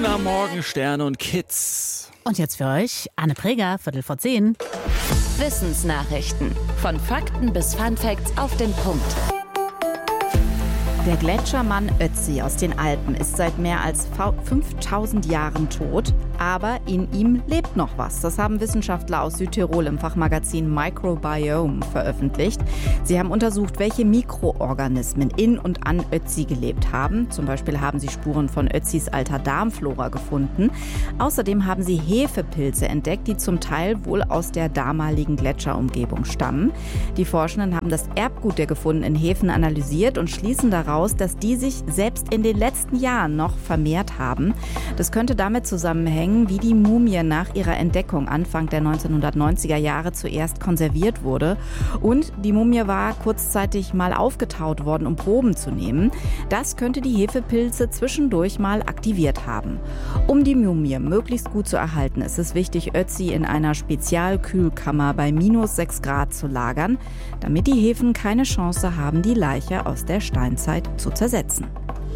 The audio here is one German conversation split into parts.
Guten Morgen, Sterne und Kids. Und jetzt für euch Anne Preger, 9:15. Wissensnachrichten. Von Fakten bis Funfacts auf den Punkt. Der Gletschermann Ötzi aus den Alpen ist seit mehr als 5000 Jahren tot, aber in ihm lebt noch was. Das haben Wissenschaftler aus Südtirol im Fachmagazin Microbiome veröffentlicht. Sie haben untersucht, welche Mikroorganismen in und an Ötzi gelebt haben. Zum Beispiel haben sie Spuren von Ötzis alter Darmflora gefunden. Außerdem haben sie Hefepilze entdeckt, die zum Teil wohl aus der damaligen Gletscherumgebung stammen. Die Forschenden haben das Erbgut der gefundenen Hefen analysiert und schließen daraus, dass die sich selbst in den letzten Jahren noch vermehrt haben. Das könnte damit zusammenhängen, wie die Mumie nach ihrer Entdeckung Anfang der 1990er Jahre zuerst konserviert wurde. Und die Mumie war kurzzeitig mal aufgetaut worden, um Proben zu nehmen. Das könnte die Hefepilze zwischendurch mal aktiviert haben. Um die Mumie möglichst gut zu erhalten, ist es wichtig, Ötzi in einer Spezialkühlkammer bei -6 Grad zu lagern, damit die Hefen keine Chance haben, die Leiche aus der Steinzeit zu zersetzen.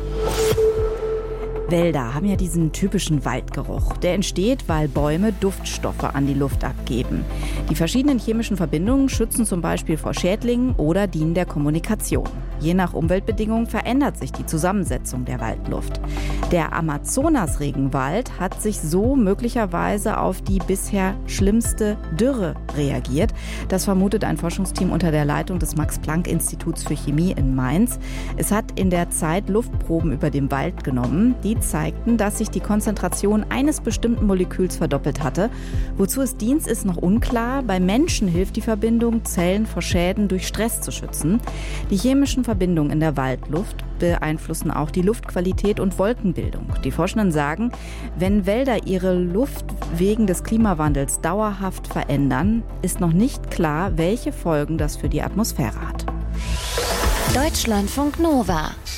Wälder haben ja diesen typischen Waldgeruch. Der entsteht, weil Bäume Duftstoffe an die Luft abgeben. Die verschiedenen chemischen Verbindungen schützen zum Beispiel vor Schädlingen oder dienen der Kommunikation. Je nach Umweltbedingungen verändert sich die Zusammensetzung der Waldluft. Der Amazonas-Regenwald hat sich so möglicherweise auf die bisher schlimmste Dürre reagiert. Das vermutet ein Forschungsteam unter der Leitung des Max-Planck-Instituts für Chemie in Mainz. Es hat in der Zeit Luftproben über dem Wald genommen. Die zeigten, dass sich die Konzentration eines bestimmten Moleküls verdoppelt hatte. Wozu es dient, ist noch unklar. Bei Menschen hilft die Verbindung, Zellen vor Schäden durch Stress zu schützen. Die chemischen Verbindungen in der Waldluft beeinflussen auch die Luftqualität und Wolkenbildung. Die Forschenden sagen, wenn Wälder ihre Luft wegen des Klimawandels dauerhaft verändern, ist noch nicht klar, welche Folgen das für die Atmosphäre hat. Deutschlandfunk Nova.